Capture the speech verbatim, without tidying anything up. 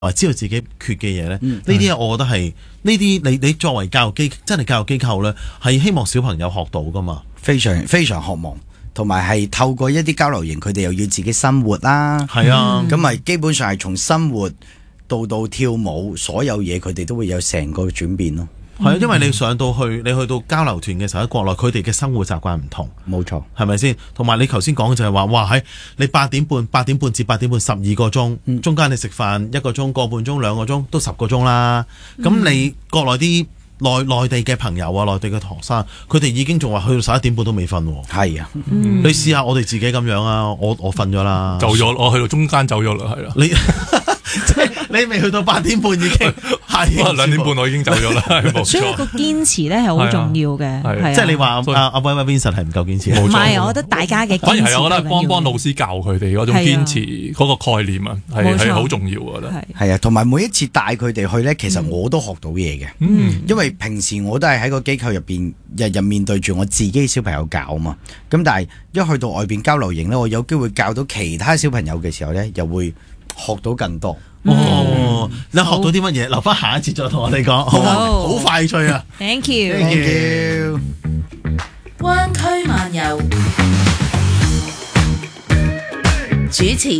或知道自己缺嘅嘢咧，呢啲我覺得係呢啲你你作為教育機真係教育機構咧，係希望小朋友學到噶嘛， 非常非常渴望，同埋係透過一啲交流營，佢哋又要自己生活啦， 係啊， 咁咪基本上係從生活到到跳舞，所有嘢佢哋都會有成個轉變咯。 係啊，因為你上到去，你去到交流團嘅時候喺國內，佢哋嘅生活習慣唔同， 冇錯， 係咪先？同埋你頭先講嘅就係話，哇喺你八點半、八點半至八點半十二個鐘，嗯、中間你食飯一個鐘、個半鐘、兩個鐘，都十個鐘啦。咁、嗯、你國內啲內內地嘅朋友啊，內地嘅學生，佢哋已經仲話去到十一點半都未瞓。 係啊， 嗯、你試下我哋自己咁樣啊，我我瞓咗啦， 走咗，我去到中間走咗啦，係啦。 你即係你未去到八點半已經係兩點半我已經走咗啦，冇錯。 所以個堅持咧係好重要嘅，係即係你話阿阿威威 Vincent 係唔夠堅持， 唔係，我覺得大家嘅反而係我覺得幫幫老師教佢哋嗰種堅持嗰個概念啊，係係好重要嘅，我覺得係啊，同埋每一次帶佢哋去咧，其實我都學到嘢嘅，嗯，因為平時我都係喺個機構入邊日日面對住我自己小朋友教啊嘛，咁但係一去到外邊交流營咧，我有機會教到其他小朋友嘅時候咧，又會學到更多。 哦，你學到啲乜嘢？留翻下一節再同我哋講，好好快脆啊 ！Thank you， Thank you。 灣區漫遊主持